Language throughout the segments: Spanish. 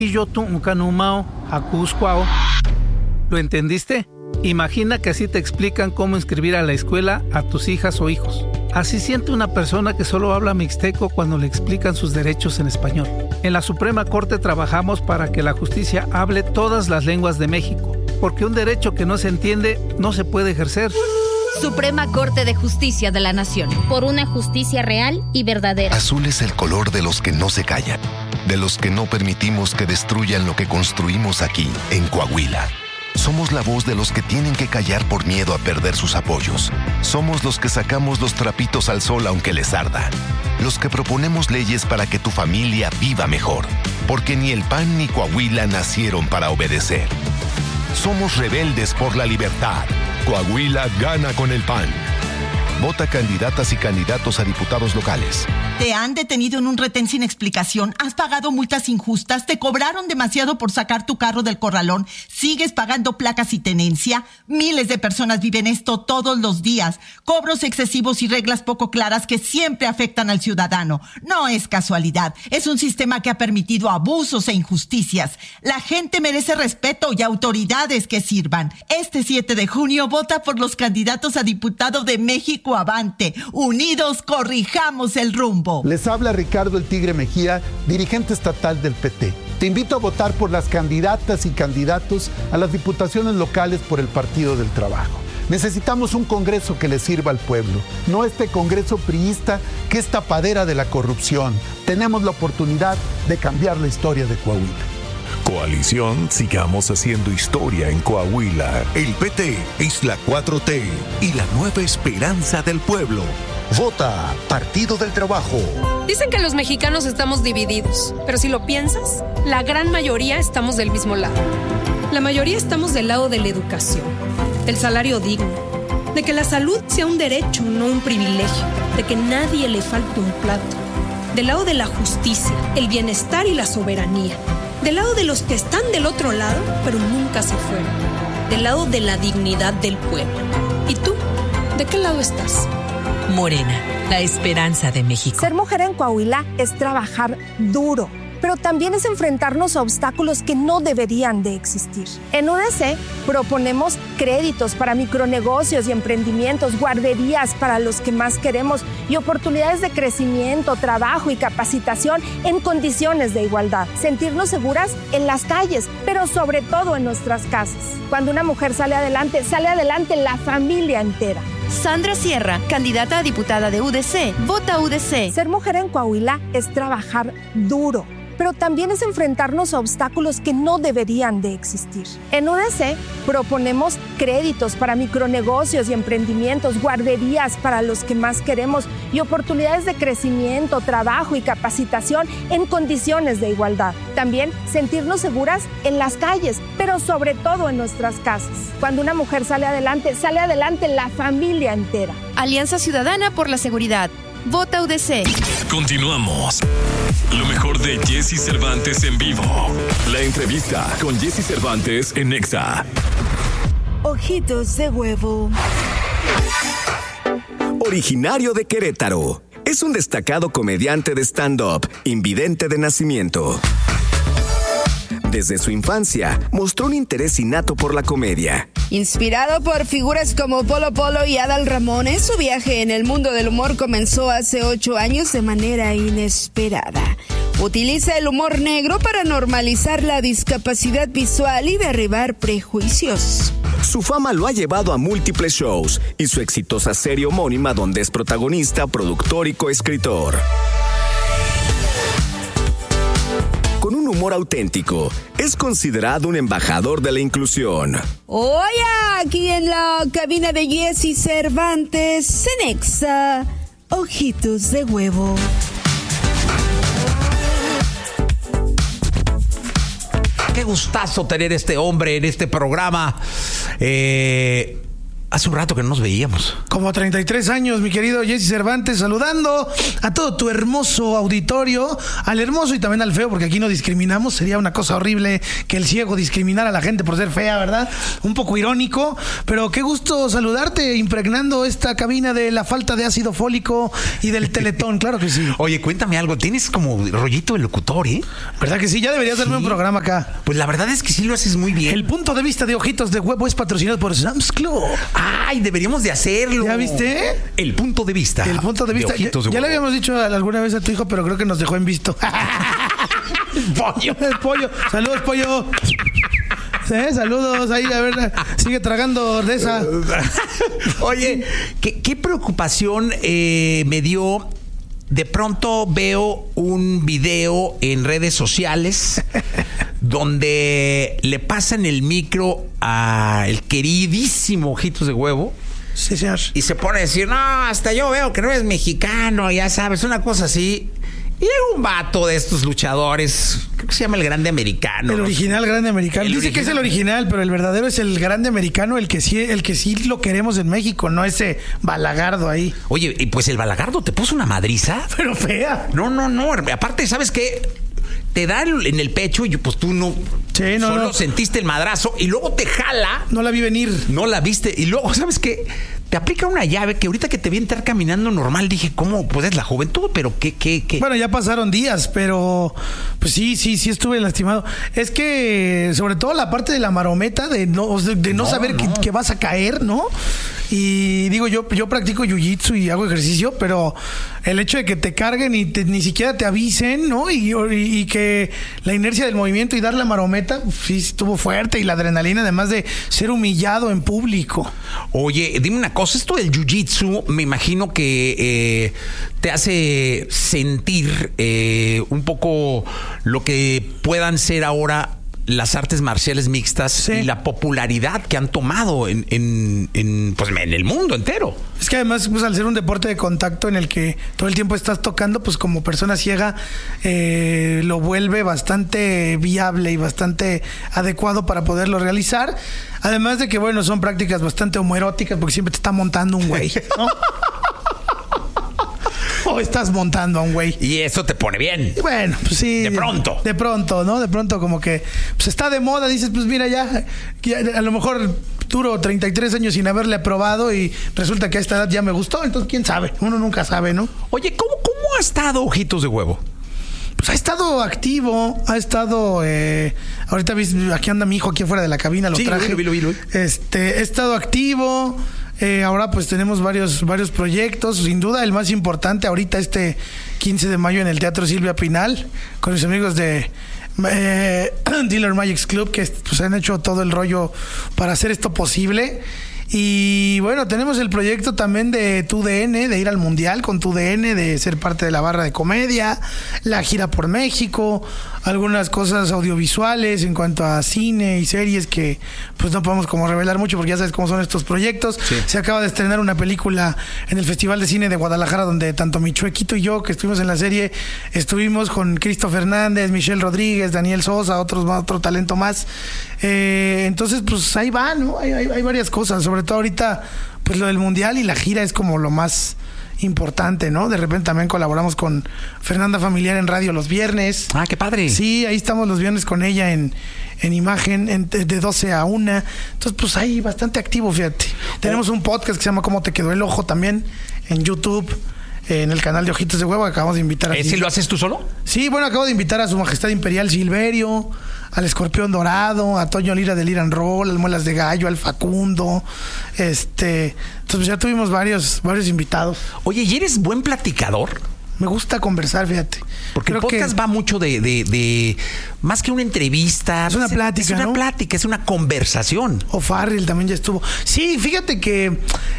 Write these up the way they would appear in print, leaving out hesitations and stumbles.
¿Lo entendiste? Imagina que así te explican cómo inscribir a la escuela a tus hijas o hijos. Así siente una persona que solo habla mixteco cuando le explican sus derechos en español. En la Suprema Corte trabajamos para que la justicia hable todas las lenguas de México, porque un derecho que no se entiende no se puede ejercer. Suprema Corte de Justicia de la Nación. Por una justicia real y verdadera. Azul es el color de los que no se callan, de los que no permitimos que destruyan lo que construimos aquí, en Coahuila. Somos la voz de los que tienen que callar por miedo a perder sus apoyos. Somos los que sacamos los trapitos al sol aunque les arda. Los que proponemos leyes para que tu familia viva mejor. Porque ni el PAN ni Coahuila nacieron para obedecer. Somos rebeldes por la libertad. Coahuila gana con el PAN. Vota candidatas y candidatos a diputados locales. ¿Te han detenido en un retén sin explicación? ¿Has pagado multas injustas? ¿Te cobraron demasiado por sacar tu carro del corralón? ¿Sigues pagando placas y tenencia? Miles de personas viven esto todos los días. Cobros excesivos y reglas poco claras que siempre afectan al ciudadano. No es casualidad. Es un sistema que ha permitido abusos e injusticias. La gente merece respeto y autoridades que sirvan. Este 7 de junio vota por los candidatos a diputado de México Avante. Unidos corrijamos el rumbo. Les habla Ricardo El Tigre Mejía, dirigente estatal del PT. Te invito a votar por las candidatas y candidatos a las diputaciones locales por el Partido del Trabajo. Necesitamos un Congreso que le sirva al pueblo, no este Congreso priista que es tapadera de la corrupción. Tenemos la oportunidad de cambiar la historia de Coahuila. Coalición Sigamos Haciendo Historia en Coahuila. El PT es la 4T y la nueva esperanza del pueblo. Vota Partido del Trabajo. Dicen que los mexicanos estamos divididos, pero si lo piensas, la gran mayoría estamos del mismo lado. La mayoría estamos del lado de la educación, del salario digno, de que la salud sea un derecho, no un privilegio, de que nadie le falte un plato, del lado de la justicia, el bienestar y la soberanía, del lado de los que están del otro lado, pero nunca se fueron, del lado de la dignidad del pueblo. ¿Y tú? ¿De qué lado estás? Morena, la esperanza de México. Ser mujer en Coahuila es trabajar duro, pero también es enfrentarnos a obstáculos que no deberían de existir. En UDC proponemos créditos para micronegocios y emprendimientos, guarderías para los que más queremos y oportunidades de crecimiento, trabajo y capacitación en condiciones de igualdad. Sentirnos seguras en las calles, pero sobre todo en nuestras casas. Cuando una mujer sale adelante la familia entera. Sandra Sierra, candidata a diputada de UDC. Vota UDC. Ser mujer en Coahuila es trabajar duro, pero también es enfrentarnos a obstáculos que no deberían de existir. En UDC proponemos créditos para micronegocios y emprendimientos, guarderías para los que más queremos y oportunidades de crecimiento, trabajo y capacitación en condiciones de igualdad. También sentirnos seguras en las calles, pero sobre todo en nuestras casas. Cuando una mujer sale adelante la familia entera. Alianza Ciudadana por la Seguridad. Vota UDC. Continuamos. Lo mejor de Jessy Cervantes en vivo. La entrevista con Jessy Cervantes en Nexa. Ojitos de huevo. Originario de Querétaro, es un destacado comediante de stand-up, invidente de nacimiento. Desde su infancia, mostró un interés innato por la comedia. Inspirado por figuras como Polo Polo y Adal Ramones, su viaje en el mundo del humor comenzó hace 8 años de manera inesperada. Utiliza el humor negro para normalizar la discapacidad visual y derribar prejuicios. Su fama lo ha llevado a múltiples shows y su exitosa serie homónima donde es protagonista, productor y coescritor. Con un humor auténtico, es considerado un embajador de la inclusión. Hoy aquí en la cabina de Jessy Cervantes, en Nexa, Ojitos de Huevo. Qué gustazo tener este hombre en este programa. Hace un rato que no nos veíamos. Como 33 años, mi querido Jesse Cervantes, saludando a todo tu hermoso auditorio, al hermoso y también al feo, porque aquí no discriminamos. Sería una cosa horrible que el ciego discriminara a la gente por ser fea, ¿verdad? Un poco irónico, pero qué gusto saludarte, impregnando esta cabina de la falta de ácido fólico y del Teletón, claro que sí. Oye, cuéntame algo, tienes como rollito de locutor, ¿eh? ¿Verdad que sí? Ya deberías darme un programa acá. Pues la verdad es que sí lo haces muy bien. El punto de vista de Ojitos de Huevo es patrocinado por Sam's Club. ¡Ay, deberíamos de hacerlo! ¿Ya viste? El punto de vista. El punto de vista. Ya le habíamos dicho alguna vez a tu hijo, pero creo que nos dejó en visto. Pollo. El pollo. Saludos, pollo. Sí, saludos. Ahí, a ver, sigue tragando de esa. Oye, ¿qué preocupación me dio? De pronto veo un video en redes sociales donde le pasan el micro al queridísimo Ojitos de Huevo. Sí, señor. Y se pone a decir, no, hasta yo veo que no eres mexicano, ya sabes, una cosa así. Y era un vato de estos luchadores, creo que se llama el Grande Americano. El original Grande Americano. Dice que es el original, pero el verdadero es el Grande Americano, el que sí lo queremos en México, no ese balagardo ahí. Oye, y pues el balagardo te puso una madriza. Pero fea. No. Aparte, ¿sabes qué? Te da en el pecho y pues tú no... Sí, solo sentiste el madrazo y luego te jala. No la vi venir. No la viste. Y luego, ¿sabes qué? Te aplica una llave que ahorita que te vi entrar caminando normal, dije, ¿cómo? Pues es la juventud, pero ¿qué? Bueno, ya pasaron días, pero pues sí estuve lastimado. Es que, sobre todo la parte de la marometa, de no saber que vas a caer, ¿no? Y digo, yo practico jiu-jitsu y hago ejercicio, pero el hecho de que te carguen y ni siquiera te avisen, ¿no? Y que la inercia del movimiento y dar la marometa, sí estuvo fuerte, y la adrenalina, además de ser humillado en público. Oye, dime una cosa, esto del jiu-jitsu me imagino que te hace sentir un poco lo que puedan ser ahora las artes marciales mixtas y la popularidad que han tomado en el mundo entero. Es que además, pues, al ser un deporte de contacto en el que todo el tiempo estás tocando, pues como persona ciega lo vuelve bastante viable y bastante adecuado para poderlo realizar. Además de que, bueno, son prácticas bastante homoeróticas porque siempre te está montando un güey, ¿no? O estás montando a un güey. Y eso te pone bien. Y bueno, pues sí. De pronto, ¿no? De pronto como que pues está de moda, dices, pues mira, ya a lo mejor duro 33 años sin haberle aprobado y resulta que a esta edad ya me gustó, entonces quién sabe, uno nunca sabe, ¿no? Oye, ¿cómo ha estado Ojitos de Huevo? Pues ha estado activo, ahorita aquí anda mi hijo aquí afuera de la cabina, lo traje. Lo vi. He estado activo. Ahora pues tenemos varios proyectos. Sin duda el más importante ahorita 15 de mayo en el Teatro Silvia Pinal con mis amigos de Dealer Magic Club, que pues han hecho todo el rollo para hacer esto posible. Y bueno, tenemos el proyecto también de TUDN, de ir al Mundial con TUDN, de ser parte de la barra de comedia, la gira por México, algunas cosas audiovisuales en cuanto a cine y series que pues no podemos como revelar mucho porque ya sabes cómo son estos proyectos. Sí. Se acaba de estrenar una película en el Festival de Cine de Guadalajara donde tanto mi chuequito y yo, que estuvimos en la serie, estuvimos con Cristo Fernández, Michelle Rodríguez, Daniel Sosa, otro talento más. Entonces pues ahí va, ¿no? Hay varias cosas, sobre todo ahorita pues lo del Mundial y la gira es como lo más importante, ¿no? De repente también colaboramos con Fernanda Familiar en radio los viernes. Ah, qué padre. Sí, ahí estamos los viernes con ella en imagen de 12 a 1. Entonces pues ahí bastante activo, fíjate. Tenemos un podcast que se llama ¿Cómo te quedó el ojo? También en YouTube, en el canal de Ojitos de Huevo. Acabamos de invitar a... ¿Ese lo haces tú solo? Sí, bueno, acabo de invitar a Su Majestad Imperial Silverio, al Escorpión Dorado, a Toño Lira del Iran Roll, al Muelas de Gallo, al Facundo. Entonces ya tuvimos varios invitados. Oye, ¿y eres buen platicador? Me gusta conversar, fíjate. Porque el podcast va mucho de más que una entrevista. Es una plática, Es una plática, es una conversación. O Farrell también ya estuvo. Sí, fíjate que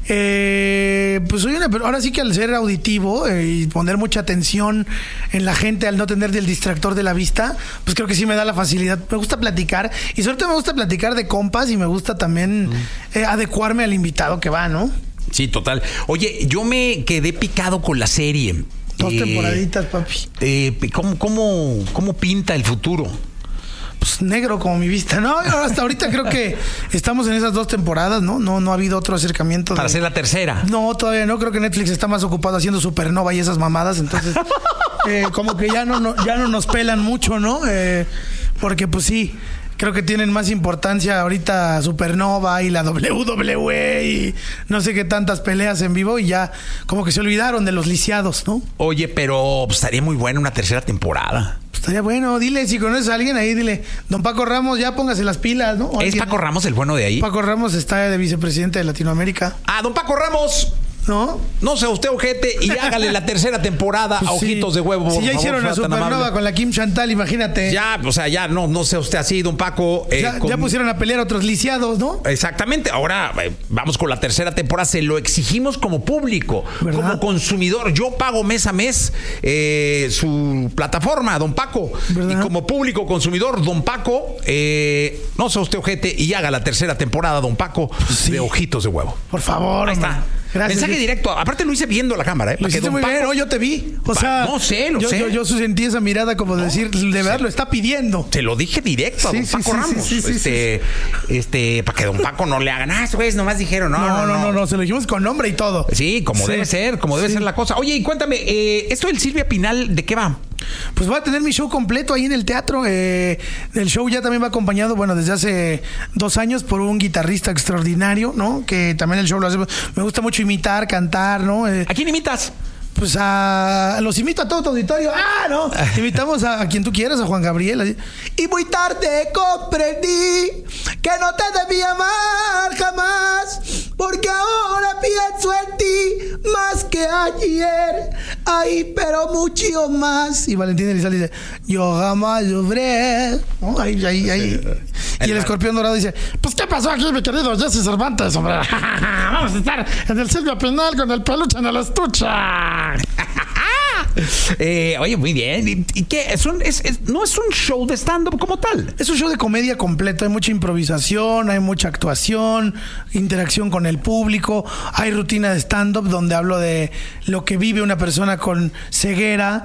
pues soy ahora sí que al ser auditivo y poner mucha atención en la gente, al no tener el distractor de la vista, pues creo que sí me da la facilidad. Me gusta platicar y sobre todo me gusta platicar de compas y me gusta también adecuarme al invitado que va, ¿no? Sí, total. Oye, yo me quedé picado con la serie. 2 temporaditas, papi. ¿Cómo pinta el futuro? pues negro como mi vista. No, hasta ahorita creo que estamos en esas 2 temporadas, ¿no? No ha habido otro acercamiento. Para hacer la tercera. No, todavía no. Creo que Netflix está más ocupado haciendo Supernova y esas mamadas. Entonces, como que ya no nos pelan mucho, ¿no? Porque pues sí, creo que tienen más importancia ahorita Supernova y la WWE y no sé qué tantas peleas en vivo y ya como que se olvidaron de los lisiados, ¿no? Oye, pero pues, estaría muy buena una tercera temporada. Pues, estaría bueno. Dile, si conoces a alguien ahí, dile, don Paco Ramos, ya póngase las pilas, ¿no? ¿Es Paco Ramos el bueno de ahí? Paco Ramos está de vicepresidente de Latinoamérica. Ah, don Paco Ramos. No sea usted ojete y hágale la tercera temporada a Ojitos de Huevo. Si ya hicieron a Supernova con la Kim Chantal, imagínate. Ya, o sea, ya no sea usted así, don Paco. Ya pusieron a pelear a otros lisiados, ¿no? Exactamente. Ahora vamos con la tercera temporada. Se lo exigimos como público, ¿verdad? Como consumidor. Yo pago mes a mes su plataforma, don Paco. ¿Verdad? Y como público consumidor, don Paco, no sea usted ojete y haga la tercera temporada, don Paco, de Ojitos de Huevo. Por favor. Ahí está. Gracias. Mensaje directo. Aparte lo hice viendo la cámara, Lo hiciste muy bien, yo te vi. O sea, no sé, lo sé. Yo sentí esa mirada como decir, de verdad lo está pidiendo. Se lo dije directo a don Paco Ramos. Para que don Paco no le hagan, güeyes nomás dijeron, no, se lo dijimos con nombre y todo. Sí, como debe ser, debe ser la cosa. Oye, y cuéntame, esto del Silvia Pinal, ¿de qué va? Pues voy a tener mi show completo ahí en el teatro. El show ya también va acompañado, desde hace 2 años por un guitarrista extraordinario, ¿no? Que también el show lo hace. Me gusta mucho imitar, cantar, ¿no? ¿A quién imitas? Pues los invito a todo tu auditorio. ¿No? Invitamos a quien tú quieras, a Juan Gabriel. Y muy tarde comprendí que no te debía amar jamás, porque ahora pienso en ti más que ayer. Ay, pero mucho más. Y Valentín Elizalde dice, yo jamás lloré. ¿No? Ahí. Y el escorpión dorado dice, pues ¿qué pasó aquí, mi querido Jesse Cervantes? Hombre? Vamos a estar en el Silvia Pinal con el peluche en el estuche. Oye, muy bien. ¿Y qué? ¿No es un show de stand-up como tal? Es un show de comedia completo. Hay mucha improvisación, hay mucha actuación, interacción con el público. Hay rutina de stand-up donde hablo de lo que vive una persona con ceguera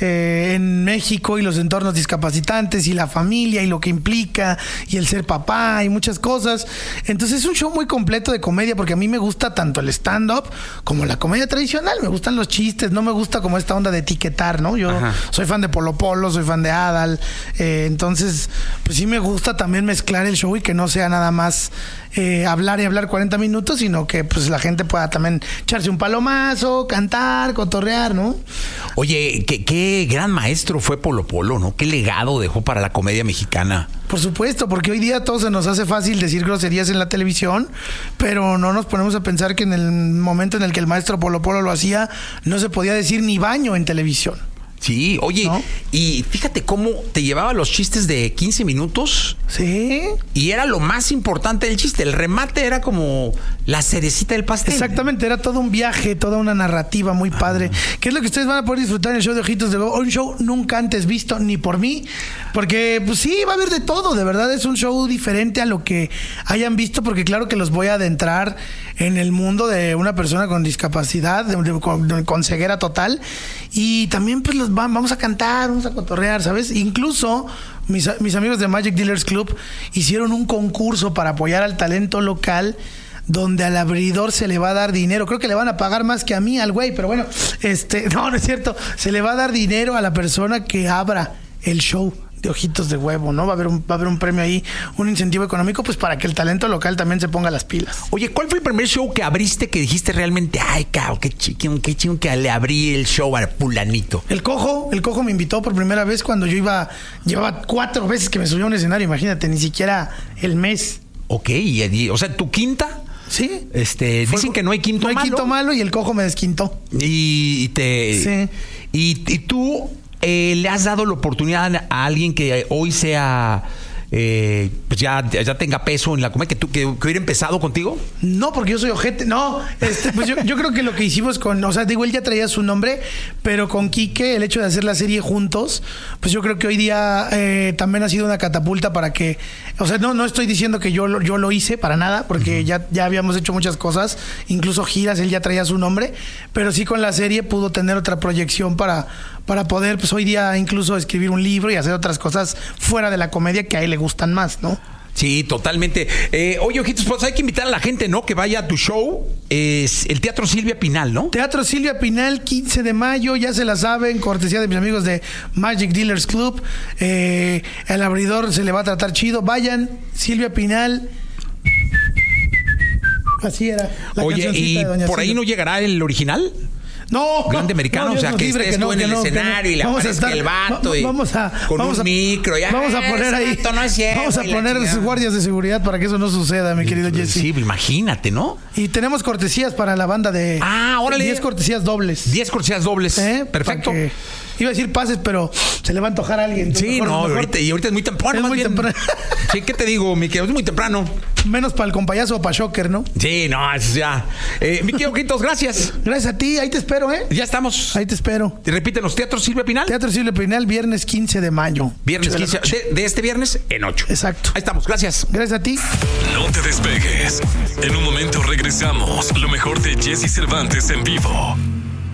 en México y los entornos discapacitantes y la familia y lo que implica y el ser papá y muchas cosas. Entonces es un show muy completo de comedia porque a mí me gusta tanto el stand-up como la comedia tradicional. Me gustan los chistes, no me gusta como esta onda de etiquetar, ¿no? Yo soy fan de Polo Polo, soy fan de Adal, entonces pues sí me gusta también mezclar el show y que no sea nada más hablar y hablar 40 minutos, sino que pues la gente pueda también echarse un palomazo, cantar, cotorrear, ¿no? Oye, qué gran maestro fue Polo Polo, ¿no? Qué legado dejó para la comedia mexicana. Por supuesto, porque hoy día todo se nos hace fácil decir groserías en la televisión, pero no nos ponemos a pensar que en el momento en el que el maestro Polo Polo lo hacía, no se podía decir ni baño en televisión. Sí, oye, ¿no? Y fíjate cómo te llevaba los chistes de 15 minutos. Sí. Y era lo más importante del chiste. El remate era como la cerecita del pastel. Exactamente, era todo un viaje, toda una narrativa muy padre. ¿Qué es lo que ustedes van a poder disfrutar en el show de Ojitos de Huevo? Un show nunca antes visto, ni por mí. Porque, pues sí, va a haber de todo. De verdad, es un show diferente a lo que hayan visto. Porque claro que los voy a adentrar en el mundo de una persona con discapacidad, con ceguera total. Y también, pues, vamos a cantar, vamos a cotorrear, ¿sabes? Incluso mis amigos de Magic Dealers Club hicieron un concurso para apoyar al talento local, donde al abridor se le va a dar dinero. Creo que le van a pagar más que a mí, al güey, pero bueno, no es cierto. Se le va a dar dinero a la persona que abra el show de Ojitos de Huevo, ¿no? Va a haber un premio ahí, un incentivo económico, pues para que el talento local también se ponga las pilas. Oye, ¿cuál fue el primer show que abriste que dijiste realmente, ay, cabrón, qué chiquín que le abrí el show a fulanito? El Cojo me invitó por primera vez cuando yo llevaba 4 veces que me subí a un escenario, imagínate, ni siquiera el mes. Ok, o sea, ¿tu quinta? Sí. Dicen que no hay quinto malo. No hay quinto malo y el Cojo me desquintó. Sí. Y tú le has dado la oportunidad a alguien que hoy sea pues ya tenga peso en la comedia, que hubiera empezado contigo? No, porque yo soy ojete. No, pues yo creo que lo que hicimos él ya traía su nombre, pero con Quique, el hecho de hacer la serie juntos, pues yo creo que hoy día también ha sido una catapulta para que, no estoy diciendo que yo lo hice para nada, porque ya habíamos hecho muchas cosas, incluso giras, él ya traía su nombre, pero sí con la serie pudo tener otra proyección para poder, pues hoy día incluso escribir un libro y hacer otras cosas fuera de la comedia que a él le gustan más, ¿no? Sí, totalmente. Oye, Ojitos, pues hay que invitar a la gente, ¿no? Que vaya a tu show. Es el Teatro Silvia Pinal, ¿no? Teatro Silvia Pinal, 15 de mayo, ya se la saben, cortesía de mis amigos de Magic Dealers Club. El abridor se le va a tratar chido. Vayan, Silvia Pinal. Así era. Oye, ¿y por ahí no llegará el original? No, grande americano, o sea, que estés tú en el escenario y le aparezca el vato con un micro. Vamos a poner ahí. Vamos a poner sus guardias de seguridad para que eso no suceda, mi querido Jesse. Sí, imagínate, ¿no? Y tenemos cortesías para la banda de... órale. 10 cortesías dobles. 10 cortesías dobles. Perfecto. Iba a decir pases, pero se le va a antojar a alguien. Sí, ahorita es muy temprano. Es muy temprano. Sí, ¿qué te digo, mi querido? Es muy temprano. Menos para el compayazo o para Shocker, ¿no? Sí, no, eso ya. Mi querido Ojitos, gracias. Gracias a ti, ahí te espero, ¿eh? Ya estamos. Ahí te espero. Y repítenos, Teatro Silvia Pinal. Teatro Silvia Pinal, viernes 15 de mayo. Viernes 15 de este viernes en 8. Exacto. Ahí estamos, gracias. Gracias a ti. No te despegues. En un momento regresamos. Lo mejor de Jesse Cervantes en vivo.